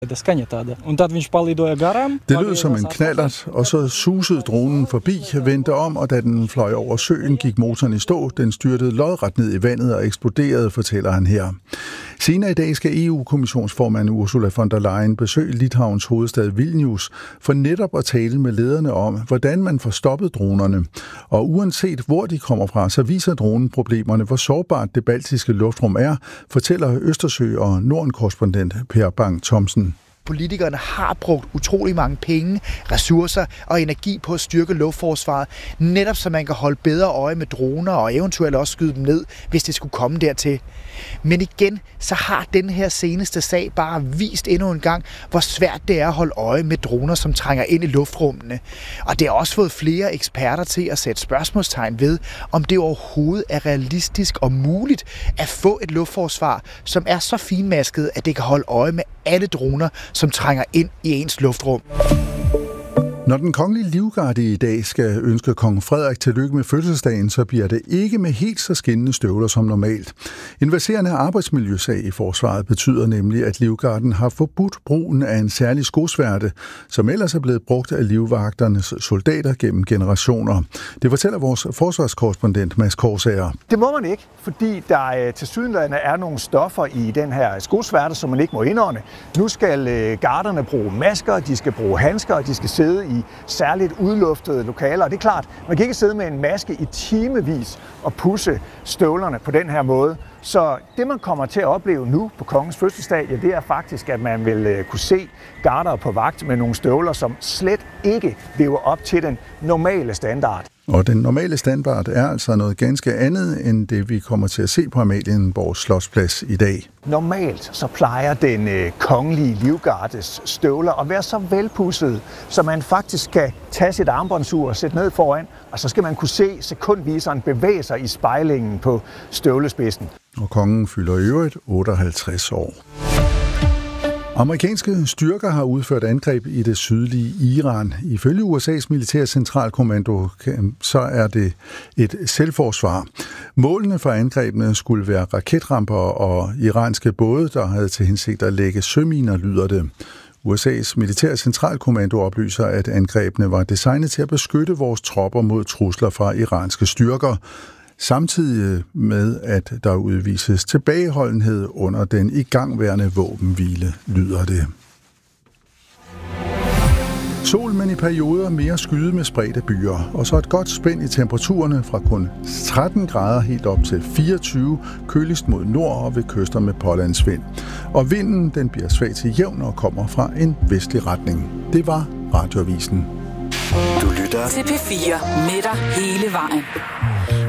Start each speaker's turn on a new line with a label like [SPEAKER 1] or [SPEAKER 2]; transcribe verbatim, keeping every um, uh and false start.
[SPEAKER 1] Det lød som en knallert, og så susede dronen forbi, vendte om, og da den fløj over søen, gik motoren i stå. Den styrtede lodret ned i vandet og eksploderede, fortæller han her. Senere i dag skal E U-kommissionsformand Ursula von der Leyen besøge Litauens hovedstad Vilnius for netop at tale med lederne om, hvordan man får stoppet dronerne. Og uanset hvor de kommer fra, så viser dronen problemerne, hvor sårbart det baltiske luftrum er, fortæller Østersø- og Norden-korrespondent Per Bang Thomsen.
[SPEAKER 2] Politikerne har brugt utrolig mange penge, ressourcer og energi på at styrke luftforsvaret, netop så man kan holde bedre øje med droner og eventuelt også skyde dem ned, hvis det skulle komme dertil. Men igen, så har den her seneste sag bare vist endnu en gang, hvor svært det er at holde øje med droner, som trænger ind i luftrummene. Og det har også fået flere eksperter til at sætte spørgsmålstegn ved, om det overhovedet er realistisk og muligt at få et luftforsvar, som er så finmasket, at det kan holde øje med alle droner, som trænger ind i ens luftrum.
[SPEAKER 1] Når den kongelige livgarde i dag skal ønske kong Frederik tillykke med fødselsdagen, så bliver det ikke med helt så skinnende støvler som normalt. En verserende arbejdsmiljøsag i forsvaret betyder nemlig, at livgarden har forbudt brugen af en særlig skosværte, som ellers er blevet brugt af livvagternes soldater gennem generationer. Det fortæller vores forsvarskorrespondent Mads Korsager.
[SPEAKER 3] Det må man ikke, fordi der tilsyneladende er nogle stoffer i den her skosværte, som man ikke må indånde. Nu skal garderne bruge masker, de skal bruge handsker, og de skal sidde i særligt udluftede lokaler. Og det er klart, man kan ikke sidde med en maske i timevis og pusse støvlerne på den her måde. Så det, man kommer til at opleve nu på kongens fødselsdag, ja, det er faktisk, at man vil kunne se garder på vagt med nogle støvler, som slet ikke lever op til den normale standard.
[SPEAKER 1] Og den normale standard er altså noget ganske andet, end det vi kommer til at se på Amalienborg Slotsplads i dag.
[SPEAKER 3] Normalt så plejer den øh, kongelige livgardes støvler at være så velpudset, så man faktisk kan tage sit armbåndsur og sætte ned foran, og så skal man kunne se sekundviseren bevæge sig i spejlingen på støvlespidsen.
[SPEAKER 1] Og kongen fylder i øvrigt otteoghalvtreds år. Amerikanske styrker har udført angreb i det sydlige Iran. Ifølge U S A's militære centralkommando så er det et selvforsvar. Målene for angrebene skulle være raketramper og iranske både, der havde til hensigt at lægge søminer, lyder det. U S A's militære centralkommando oplyser, at angrebene var designet til at beskytte vores tropper mod trusler fra iranske styrker, samtidig med, at der udvises tilbageholdenhed under den igangværende våbenhvile, lyder det. Sol, men i perioder mere skyde med spredte byer, og så et godt spænd i temperaturerne fra kun tretten grader helt op til fireogtyve, køligst mod nord og ved kyster med pålandsvind. Og vinden, den bliver svag til jævn og kommer fra en vestlig retning. Det var Radioavisen.
[SPEAKER 4] Du lytter til P fire med dig hele vejen.